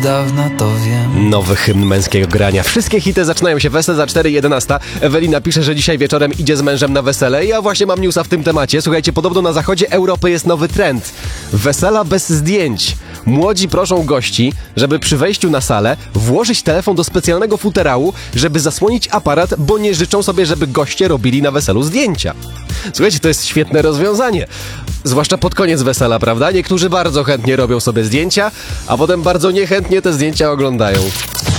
dawna to wiem. Nowy hymn męskiego grania. Wszystkie hity zaczynają się wesele za 4:11. Ewelina pisze, że dzisiaj wieczorem idzie z mężem na wesele. Ja właśnie mam newsa w tym temacie. Słuchajcie, podobno na zachodzie Europy jest nowy trend. Wesela bez zdjęć. Młodzi proszą gości, żeby przy wejściu na salę włożyć telefon do specjalnego futerału, żeby zasłonić aparat, bo nie życzą sobie, żeby goście robili na weselu zdjęcia. Słuchajcie, to jest świetne rozwiązanie. Zwłaszcza pod koniec wesela, prawda? Niektórzy bardzo chętnie robią sobie zdjęcia, a potem bardzo niechętnie te zdjęcia oglądają.